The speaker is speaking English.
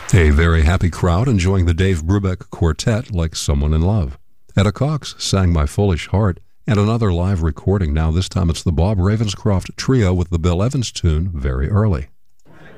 A very happy crowd enjoying the Dave Brubeck Quartet like Someone in Love. Etta Cox sang My Foolish Heart, and another live recording now. This time it's the Bob Ravenscroft Trio with the Bill Evans tune, Very Early.